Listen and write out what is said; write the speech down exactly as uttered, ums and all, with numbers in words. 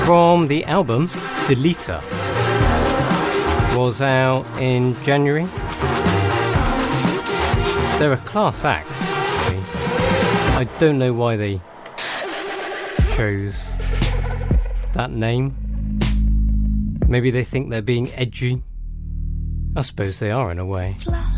from the album Deleter. Was out in January. They're a class act. Actually. I don't know why they chose that name. Maybe they think they're being edgy. I suppose they are in a way.